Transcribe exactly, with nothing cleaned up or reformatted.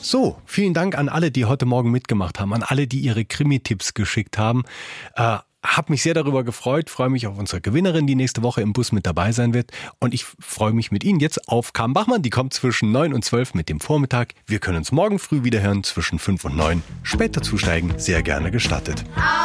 So, vielen Dank an alle, die heute Morgen mitgemacht haben, an alle, die ihre Krimi-Tipps geschickt haben. Äh, hab mich sehr darüber gefreut, freue mich auf unsere Gewinnerin, die nächste Woche im Bus mit dabei sein wird. Und ich freue mich mit Ihnen jetzt auf Carmen Bachmann. Die kommt zwischen neun und zwölf mit dem Vormittag. Wir können uns morgen früh wieder hören zwischen fünf und neun. Später zusteigen, sehr gerne gestattet.